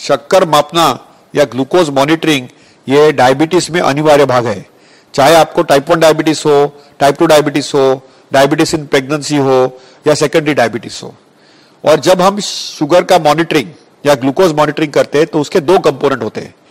शक्कर मापना या ग्लूकोज मॉनिटरिंग ये डायबिटीज में अनिवार्य भाग है। चाहे आपको टाइप 1 डायबिटीज हो, टाइप 2 डायबिटीज हो, डायबिटीज इन प्रेगनेंसी हो या सेकेंडरी डायबिटीज हो। और जब हम शुगर का मॉनिटरिंग या ग्लूकोज मॉनिटरिंग करते हैं तो उसके दो कंपोनेंट होते हैं।